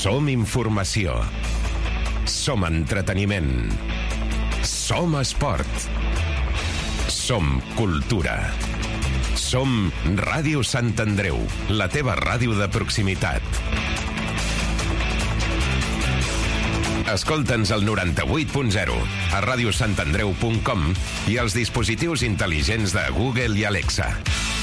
Som informació. Som entreteniment. Som esport. Som cultura. Som Ràdio Sant Andreu, la teva ràdio de proximitat. Escolta'ns al 98.0, a radiosantandreu.com i als dispositius intel·ligents de Google i Alexa.